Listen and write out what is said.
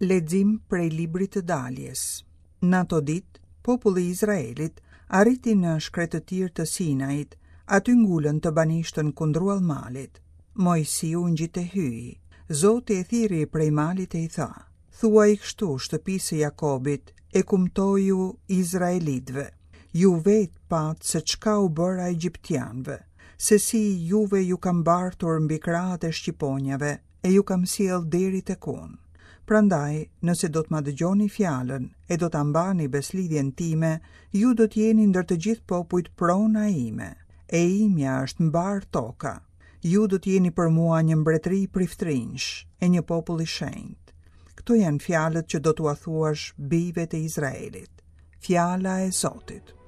Lexim prej librit të Daljes. Në ato ditë, populli i Izraelit arriti në shkretëtir të Sinait, aty ngulën të banishtën kundruall malit. Mojsiu ngjite hyi, Zoti e thiri prej malit e i tha: "Thuaj kështu shtëpisë së Jakobit, e kumtoju Izraelitëve. Ju vetë patë se çka u bëra egjiptianëve, se si juve ju kam bartur mbi krahët e shqiponjave e ju kam sjell deri tek unë. Prandaj, nëse do të ma dëgjoni fjalën e do ta mbani beslidhjen time, ju do t'jeni ndër të gjithë popujt prona ime, e imja është mbar toka. Ju do t'jeni për mua një mbretëri priftrinjsh, e një popull i shenjtë. Këto janë fjalët që do t'ua thuash bijve të Izraelit. Fjala e Zotit."